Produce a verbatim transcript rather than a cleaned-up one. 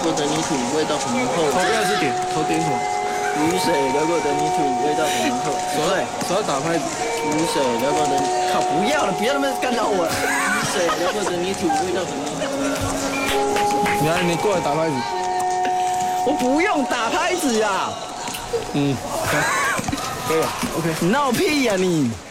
过的泥土味道很浓厚。 头不要是点，头点什么？ 雨水流过的泥土味道很浓厚。 手要手要打拍子。 雨水流过的，靠，不要了，不要那么干扰我了。雨水流过的泥土味道很浓厚。 你来，你过来打拍子。 我不用打拍子呀。 嗯，可以了 ，OK。 你闹屁呀你！